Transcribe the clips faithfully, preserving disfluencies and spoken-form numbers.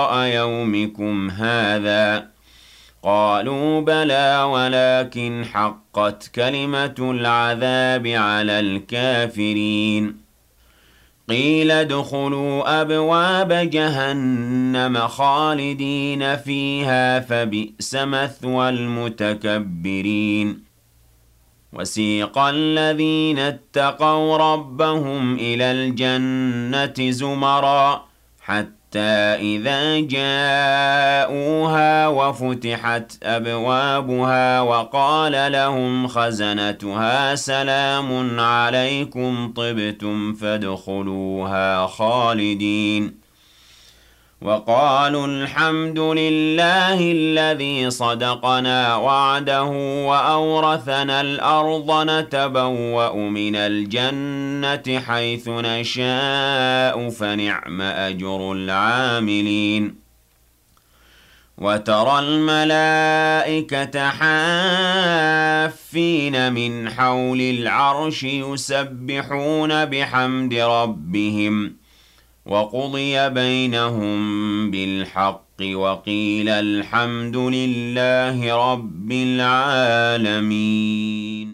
يومكم هذا قالوا بلى ولكن حقت كلمة العذاب على الكافرين قيل ادخلوا أبواب جهنم خالدين فيها فبئس مثوى المتكبرين وسيق الذين اتقوا ربهم إلى الجنة زمرا حتى إذا جاءوها وفتحت أبوابها وقال لهم خزنتها سلام عليكم طبتم فادخلوها خالدين وقالوا الحمد لله الذي صدقنا وعده وأورثنا الأرض نتبوأ من الجنة حيث نشاء فنعم أجر العاملين وترى الملائكة حافين من حول العرش يسبحون بحمد ربهم وقضي بينهم بالحق وقيل الحمد لله رب العالمين.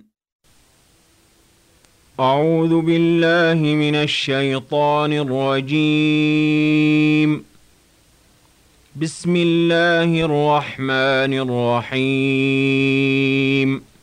أعوذ بالله من الشيطان الرجيم. بسم الله الرحمن الرحيم.